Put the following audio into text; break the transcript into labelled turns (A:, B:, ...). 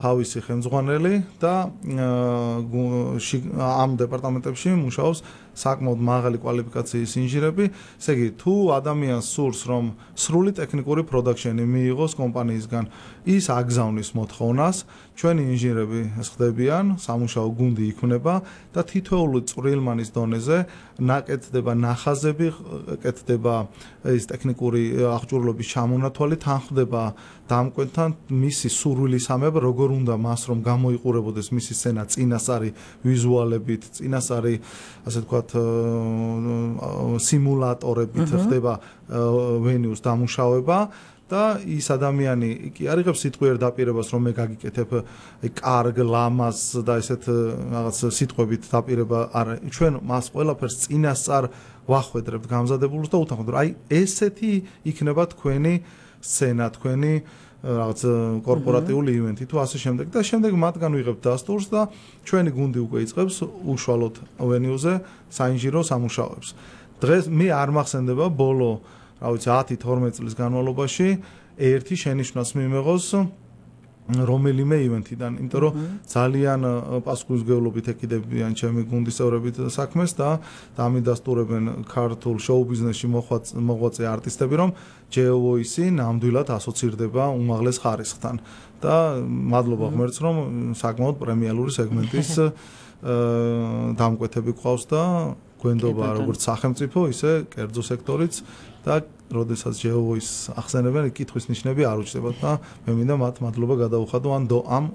A: თავისი ხელმძღვანელი და ამ დეპარტამენტებში მუშაობს საკმაოდ მაღალი კვალიფიკაციის ინჟინრები. ესე იგი, თუ ადამიანს სურს, რომ სრული ტექნიკური პროდაქშენი მიიღოს კომპანიისგან, ის აგზავნის მოთხოვნას, ჩვენი ინჟინრები ხდებიან, სამუშაო გუნდი იქმნება და თითოეული წვრილმანის დონეზე ნაკეთდება ნახაზები, კეთდება ეს ტექნიკური აღჭურვილობის ჩამონათვალი, თან ხდება დამკვეთთან მისი სურვილისამებრ, როგორ უნდა მას რომ გამოიყურებოდეს მისი სცენა წინასწარი ვიზუალებით, წინასწარი ასე ვთქვათ სიმულატორებით ხდება ვენიუს დამუშავება და ის ადამიანი კი არ იღებს სიტყვიერ დაპირებას რომ მე გაგიკეთებ კარგ ლამაზ და ესეთ რაღაც სიტყვებით დაპირება არა ჩვენ მას ყველაფერს წინასწარ ვახვედრებთ გამზადებულს და უთანხმოდ აი ესეთი იქნება თქვენი სცენა თქვენი რაღაც კორპორატიული ივენთი თუ ასე შემდეგ და შემდეგ მათგან ვიღებთ დასტურს და ჩვენი გუნდი უკვე იწყებს უშუალოდ ვენიუზე საინჟინრო სამუშაოებს. დღეს მე არ მახსენდება ბოლო რა ვიცი 10-12 წლის განმავლობაში ერთი შენიშვნაც მიიღოს რომელიმე ივენთიდან, იმიტომ რომ ძალიან პასუხისმგებლობით ეკიდებიან ჩემი გუნდის წევრებით საქმეს და ამიდასტურებენ ქართულ შოუ ბიზნესში მოღვაწე არტისტები, რომ JOVOIS-ი ნამდვილად ასოცირდება უმაღლეს ხარისხთან და მადლობა ღმერთს, რომ საკმაოდ პრემიალური სეგმენტის დამკვეთები გვყავს და გვენდობა როგორც სახელმწიფო, ისე კერძო სექტორიც და როდესაც JOVOIS-ს ახსენებენ, კითხვის ნიშნები არ უჩნდებათ და მე მინდა მათ მადლობა გადაუხადო ამ